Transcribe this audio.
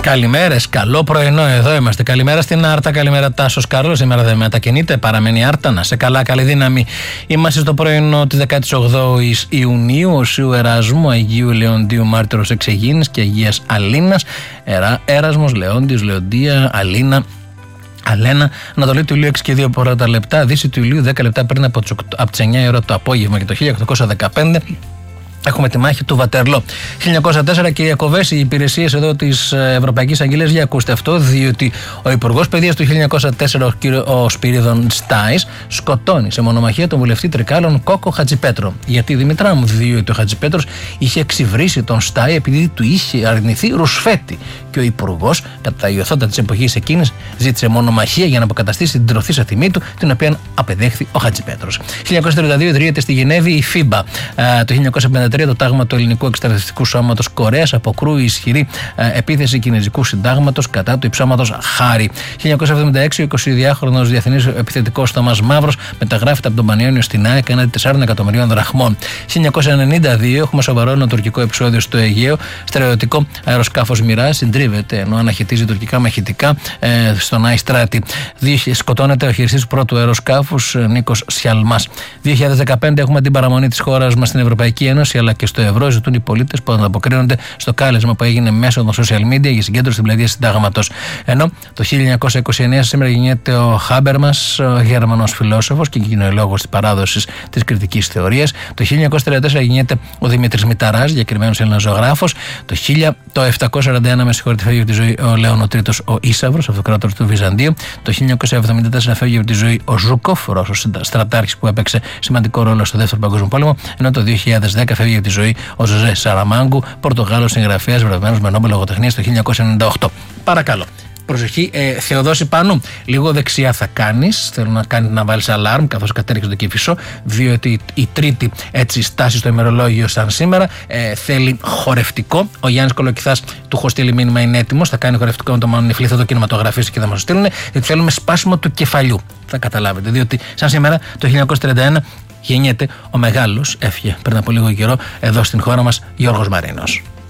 Καλημέρες, καλό πρωινό, εδώ είμαστε. Καλημέρα στην Άρτα, καλημέρα Τάσος Καρλός. Σήμερα δεν μετακινείται, παραμένει Άρτα. Να σε καλά, καλή δύναμη. Είμαστε στο πρωινό της 18ης Ιουνίου, Οσίου Εράσμου, Αγίου Λεοντίου Μάρτυρος Εξεγίνης και Αγίας Αλίνας. Έρασμος, Λεόντιος, Λεοντία, Αλίνα. Αλένα, Ανατολή του Ηλίου 6 και 2 πρώτα λεπτά, Δύση του Ηλίου 10 λεπτά πριν από τις 9 η ώρα το απόγευμα και το 1815. Έχουμε τη μάχη του Βατερλό. 1904, κύριε Κοβέση, οι υπηρεσίες εδώ της Ευρωπαϊκής Αγγελίας, για ακούστε αυτό, διότι ο Υπουργός Παιδείας του 1904, ο Σπύριδων Στάης, σκοτώνει σε μονομαχία τον βουλευτή Τρικάλων Κόκο Χατζηπέτρο. Γιατί, Δημητρά μου, διότι ο Χατζηπέτρος είχε εξυβρίσει τον Στάη επειδή του είχε αρνηθεί ρουσφέτη. Και ο Υπουργός, κατά τα ιωθόντα της εποχής εκείνης, ζήτησε μονομαχία για να αποκαταστήσει την τροφή σε τιμή του, την οποία απεδέχθη ο Χατζηπέτρος. 1932 ιδρύεται στη Γενέβη η FIBA. Το 1953 το τάγμα του Ελληνικού Εκστρατευτικού Σώματος Κορέας αποκρούει ισχυρή επίθεση Κινεζικού Συντάγματος κατά του υψώματος Χάρη. 1976 ο 22χρονος διεθνής επιθετικός Θωμάς Μαύρος μεταγράφεται από τον Πανιόνιο στην ΑΕΚ έναντι 4 εκατομμυρίων δραχμών. 1992 έχουμε σοβαρό τουρκικό επεισόδιο στο Αιγαίο. Στερεωτικό αεροσκάφος Μοιράζ συντρίβεται ενώ αναχαιτίζει τουρκικά μαχητικά στον Άι Στράτη. Σκοτώνεται ο χειριστής του πρώτου αεροσκάφους Νίκος Σιαλμάς. 2015 έχουμε την παραμονή της χώρας μας στην Ευρωπαϊκή Ένωση αλλά και στο ευρώ. Ζητούν οι πολίτες που ανταποκρίνονται στο κάλεσμα που έγινε μέσω των social media για συγκέντρωση στην πλατεία Συντάγματος. Ενώ το 1929 σήμερα γεννιέται ο Χάμπερμας, ο Γερμανός φιλόσοφος και κοινωνιολόγος της παράδοσης της κριτικής θεωρίας. Το 1934 γεννιέται ο Δημήτρης Μηταράς, διακεκριμένος Έλληνας ζωγράφος. Το 741 με συγχωρείτε φεύγει από τη ζωή ο Λέων Τρίτος ο Ίσαυρος, αυτοκράτορας του Βυζαντίου. Το 1974 φεύγει από τη ζωή ο Ζούκοφ, Ρώσος στρατάρχης που έπαιξε σημαντικό ρόλο στο Δεύτερο Παγκόσμιο Πόλεμο. Ενώ το 2010 φεύγει από τη ζωή ο Ζωζέ Σαραμάγκου, Πορτογάλος συγγραφέας, βραβευμένος με Νόμπελ λογοτεχνίας το 1998. Παρακαλώ. Προσοχή, Θεοδόση Πάνου, λίγο δεξιά θα κάνεις. Θέλω να βάλεις αλάρμ καθώς κατέριξε το Κηφισό, διότι η τρίτη έτσι στάση στο ημερολόγιο σαν σήμερα θέλει χορευτικό. Ο Γιάννης Κολοκυθάς του έχω στείλει μήνυμα, είναι έτοιμος. Θα κάνει χορευτικό με το Μανιφλή, θα το κινηματογραφήσει και θα μας το στείλουν. Γιατί θέλουμε σπάσιμο του κεφαλιού. Θα καταλάβετε, διότι σαν σήμερα το 1931 γεννιέται ο μεγάλος, έφυγε πριν από λίγο καιρό εδώ στην χώρα μας, Γιώργος Μαρίνος.